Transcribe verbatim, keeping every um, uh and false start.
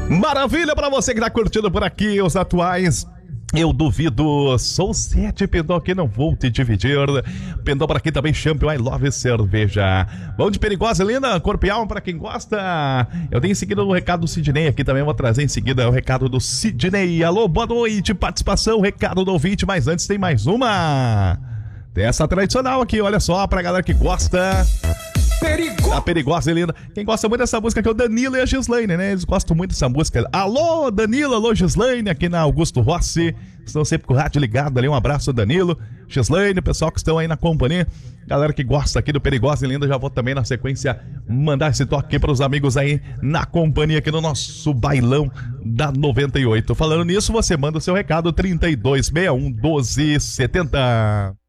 Maravilha pra você que tá curtindo por aqui os atuais. Eu duvido, sou sete, Pendão aqui, não vou te dividir. Pendão por aqui também, Champion, I Love Cerveja. Vamos de Perigosa, linda, corpo e alma pra quem gosta. Eu tenho em seguida o recado do Sidney aqui também, vou trazer em seguida o recado do Sidney. Alô, boa noite, participação, recado do ouvinte, mas antes tem mais uma. Tem essa tradicional aqui, olha só, pra galera que gosta. Perigo... A Perigosa e linda. Quem gosta muito dessa música aqui é o Danilo e a Gislaine, né? Eles gostam muito dessa música. Alô, Danilo, alô, Gislaine, aqui na Augusto Rossi. Estão sempre com o rádio ligado ali. Um abraço, Danilo, Gislaine, o pessoal que estão aí na companhia. Galera que gosta aqui do Perigosa e linda, já vou também na sequência mandar esse toque aqui para os amigos aí na companhia aqui no nosso bailão da noventa e oito. Falando nisso, você manda o seu recado trinta e dois sessenta e um doze setenta.